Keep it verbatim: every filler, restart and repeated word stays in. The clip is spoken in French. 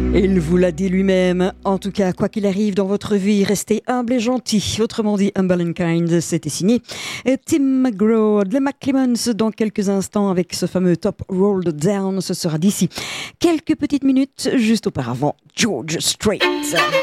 Et il vous l'a dit lui-même. En tout cas, quoi qu'il arrive dans votre vie, restez humble et gentil. Autrement dit, Humble and Kind, c'était signé et Tim McGraw, les McClemens dans quelques instants avec ce fameux Top Rolled Down. Ce sera d'ici quelques petites minutes. Juste auparavant, George Strait.